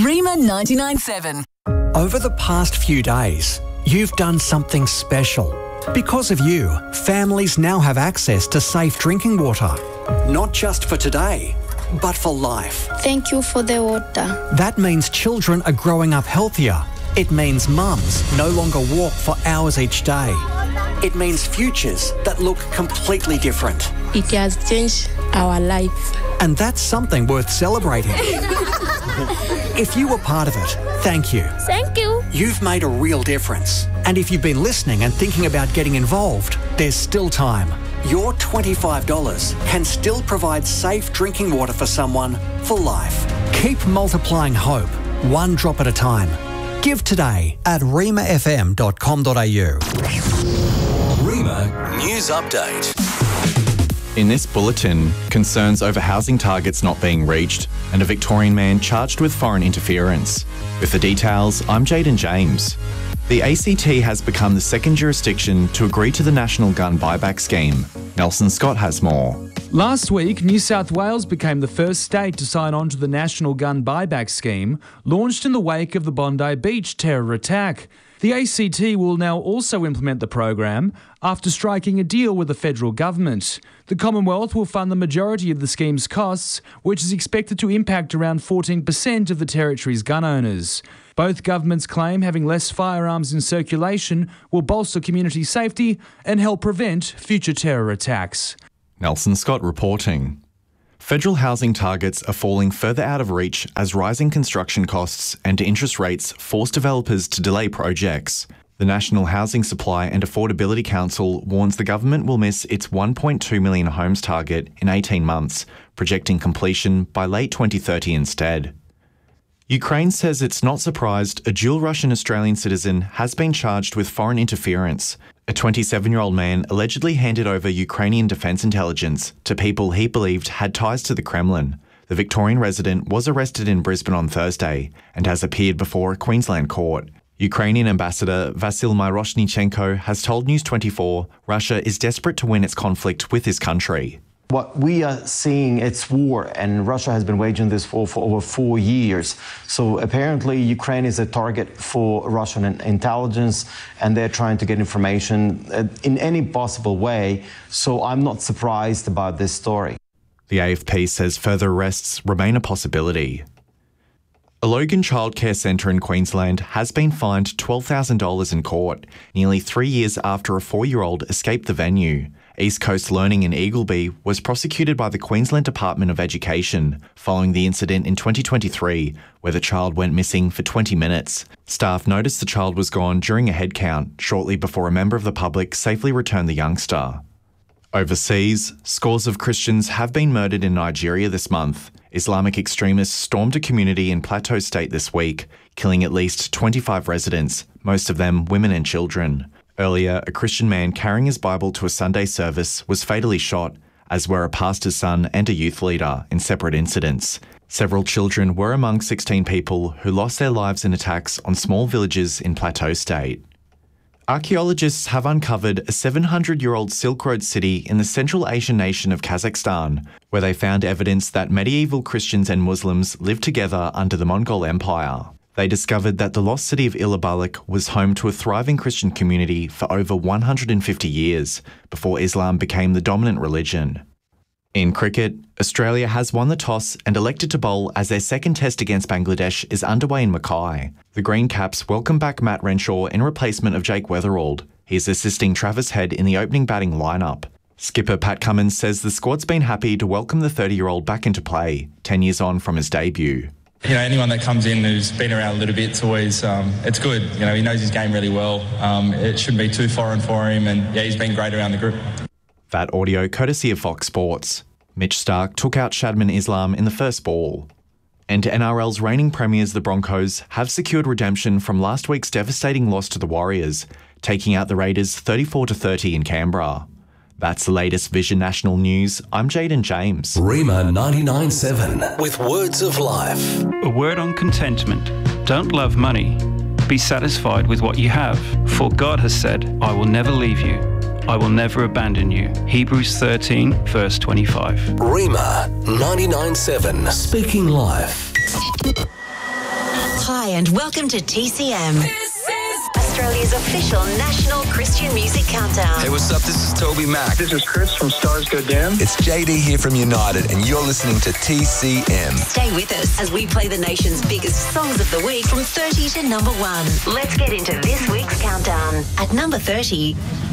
Rima 99.7. Over the past few days, you've done something special. Because of you, families now have access to safe drinking water. Not just for today, but for life. Thank you for the water. That means children are growing up healthier. It means mums no longer walk for hours each day. It means futures that look completely different. It has changed our life. And that's something worth celebrating. If you were part of it, thank you. Thank you. You've made a real difference. And if you've been listening and thinking about getting involved, there's still time. Your $25 can still provide safe drinking water for someone for life. Keep multiplying hope, one drop at a time. Give today at rimafm.com.au. Rima News Update. In this bulletin, concerns over housing targets not being reached and a Victorian man charged with foreign interference. With the details, I'm Jaden James. The ACT has become the second jurisdiction to agree to the National Gun Buyback Scheme. Nelson Scott has more. Last week, New South Wales became the first state to sign on to the National Gun Buyback Scheme, launched in the wake of the Bondi Beach terror attack. The ACT will now also implement the program after striking a deal with the federal government. The Commonwealth will fund the majority of the scheme's costs, which is expected to impact around 14% of the territory's gun owners. Both governments claim having less firearms in circulation will bolster community safety and help prevent future terror attacks. Nelson Scott reporting. Federal housing targets are falling further out of reach as rising construction costs and interest rates force developers to delay projects. The National Housing Supply and Affordability Council warns the government will miss its 1.2 million homes target in 18 months, projecting completion by late 2030 instead. Ukraine says it's not surprised a dual Russian-Australian citizen has been charged with foreign interference. A 27-year-old man allegedly handed over Ukrainian defence intelligence to people he believed had ties to the Kremlin. The Victorian resident was arrested in Brisbane on Thursday and has appeared before a Queensland court. Ukrainian ambassador Vasyl Myroshnichenko has told News 24 Russia is desperate to win its conflict with his country. What we are seeing, it's war, and Russia has been waging this for over 4 years. So apparently Ukraine is a target for Russian intelligence, and they're trying to get information in any possible way. So I'm not surprised about this story. The AFP says further arrests remain a possibility. A Logan childcare centre in Queensland has been fined $12,000 in court, nearly 3 years after a 4-year-old escaped the venue. East Coast Learning in Eagleby was prosecuted by the Queensland Department of Education following the incident in 2023, where the child went missing for 20 minutes. Staff noticed the child was gone during a head count shortly before a member of the public safely returned the youngster. Overseas, scores of Christians have been murdered in Nigeria this month. Islamic extremists stormed a community in Plateau State this week, killing at least 25 residents, most of them women and children. Earlier, a Christian man carrying his Bible to a Sunday service was fatally shot, as were a pastor's son and a youth leader, in separate incidents. Several children were among 16 people who lost their lives in attacks on small villages in Plateau State. Archaeologists have uncovered a 700-year-old Silk Road city in the Central Asian nation of Kazakhstan, where they found evidence that medieval Christians and Muslims lived together under the Mongol Empire. They discovered that the lost city of Ilabalik was home to a thriving Christian community for over 150 years, before Islam became the dominant religion. In cricket, Australia has won the toss and elected to bowl as their second test against Bangladesh is underway in Mackay. The Green Caps welcome back Matt Renshaw in replacement of Jake Weatherald. He's assisting Travis Head in the opening batting lineup. Skipper Pat Cummins says the squad's been happy to welcome the 30-year-old back into play, 10 years on from his debut. You know, anyone that comes in who's been around a little bit, it's always, it's good. You know, he knows his game really well. It shouldn't be too foreign for him, and yeah, he's been great around the group. That audio courtesy of Fox Sports. Mitch Starc took out Shadman Islam in the first ball. And NRL's reigning premiers, the Broncos, have secured redemption from last week's devastating loss to the Warriors, taking out the Raiders 34-30 in Canberra. That's the latest Vision National News. I'm Jaden James. Rima 99.7 with words of life. A word on contentment. Don't love money. Be satisfied with what you have. For God has said, I will never leave you. I will never abandon you. Hebrews 13, verse 25. Rima 99.7. Speaking life. Hi and welcome to TCM. This is Australia's official national Christian music countdown. Hey, what's up? This is Toby Mac. This is Chris from Stars Go Down. It's JD here from United, and you're listening to TCM. Stay with us as we play the nation's biggest songs of the week from 30 to number 1. Let's get into this week's countdown. At number 30...